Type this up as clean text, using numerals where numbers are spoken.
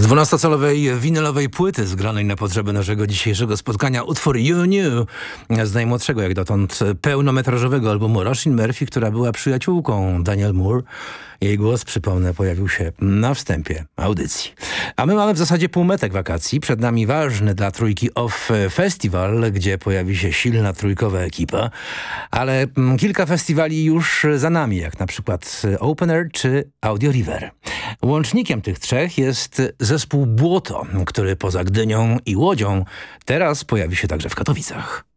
Z 12-calowej winylowej płyty zgranej na potrzeby naszego dzisiejszego spotkania utwór You Knew z najmłodszego jak dotąd pełnometrażowego albumu Roisin Murphy, która była przyjaciółką Danielle Moore. Jej głos, przypomnę, pojawił się na wstępie audycji. A my mamy w zasadzie półmetek wakacji. Przed nami ważny dla Trójki Off Festiwal, gdzie pojawi się silna trójkowa ekipa. Ale kilka festiwali już za nami, jak na przykład Open Air czy Audio River. Łącznikiem tych trzech jest zespół Błoto, który poza Gdynią i Łodzią teraz pojawi się także w Katowicach.